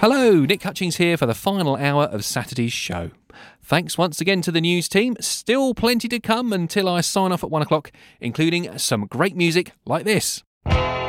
Hello, Nick Hutchings here for the final hour of Saturday's show. Thanks once again to the news team. Still plenty to come until I sign off at 1 o'clock, including some great music like this.